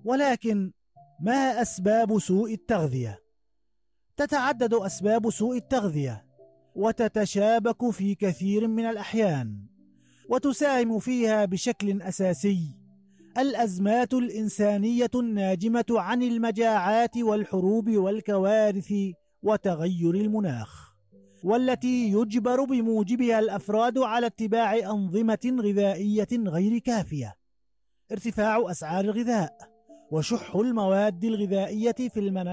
ولكن ما أسباب سوء التغذية؟ تتعدد أسباب سوء التغذية وتتشابك في كثير من الأحيان، وتساهم فيها بشكل أساسي الأزمات الإنسانية الناجمة عن المجاعات والحروب والكوارث وتغير المناخ، والتي يجبر بموجبها الأفراد على اتباع أنظمة غذائية غير كافية. ارتفاع أسعار الغذاء وشح المواد الغذائية في المناخ